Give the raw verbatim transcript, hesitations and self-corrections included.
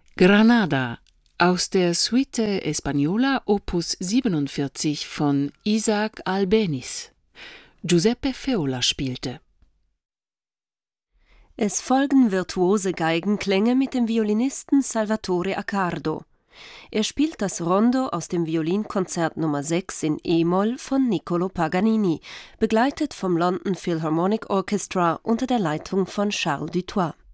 Granada aus der Suite Española Opus siebenundvierzig von Isaac Albéniz. Giuseppe Feola spielte. Es folgen virtuose Geigenklänge mit dem Violinisten Salvatore Accardo. Er spielt das Rondo aus dem Violinkonzert Nummer sechs in E-Moll von Niccolò Paganini, begleitet vom London Philharmonic Orchestra unter der Leitung von Charles Dutoit.